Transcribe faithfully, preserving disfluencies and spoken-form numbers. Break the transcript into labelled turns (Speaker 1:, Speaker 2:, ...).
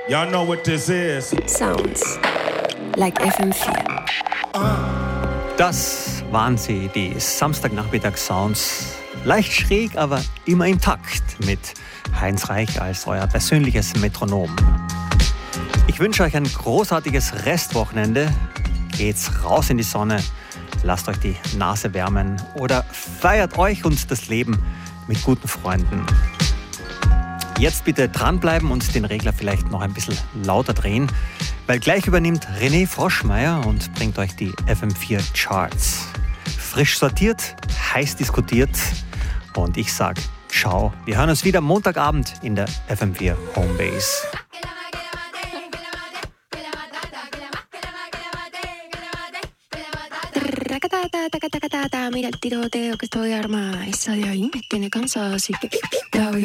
Speaker 1: Y'all know what this is.
Speaker 2: Sounds like F M vier.
Speaker 3: Das waren sie, die Samstagnachmittag-Sounds. Leicht schräg, aber immer im Takt mit Heinz Reich als euer persönliches Metronom. Ich wünsche euch ein großartiges Restwochenende. Geht's raus in die Sonne, lasst euch die Nase wärmen oder feiert euch und das Leben mit guten Freunden. Jetzt bitte dranbleiben und den Regler vielleicht noch ein bisschen lauter drehen, weil gleich übernimmt René Froschmeier und bringt euch die F M vier Charts. Frisch sortiert, heiß diskutiert und ich sag ciao. Wir hören uns wieder Montagabend in der F M vier Homebase.
Speaker 2: Mira el tiroteo que estoy armada. Esa de ahí me tiene cansada, así que te hago yo.